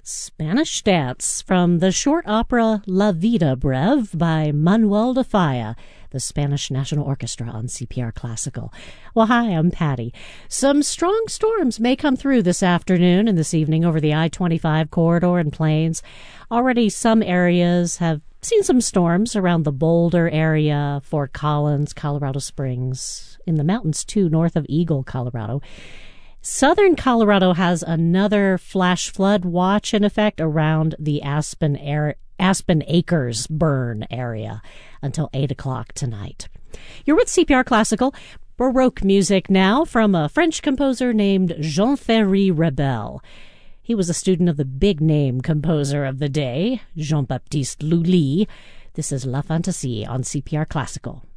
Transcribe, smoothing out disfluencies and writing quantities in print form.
Spanish Dance from the short opera La Vida Breve by Manuel de Falla, the Spanish National Orchestra on CPR Classical. Well, hi, I'm Patty. Some strong storms may come through this afternoon and this evening over the I-25 corridor and plains. Already some areas have seen some storms around the Boulder area, Fort Collins, Colorado Springs, in the mountains too, north of Eagle, Colorado. Southern Colorado has another flash flood watch in effect around the Aspen Acres burn area until 8 o'clock tonight. You're with CPR Classical. Baroque music now from a French composer named Jean-Ferry Rebel. He was a student of the big-name composer of the day, Jean-Baptiste Lully. This is La Fantaisie on CPR Classical.